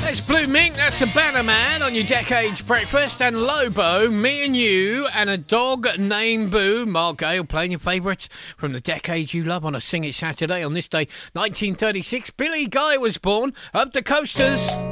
There's Blue Mink, that's the Banner Man on your Decades Breakfast, and Lobo, Me and You, and a dog named Boo. Mark Gale playing your favourites from the decades you love on a Sing It Saturday. On this day, 1936, Billy Guy was born. Up the Coasters.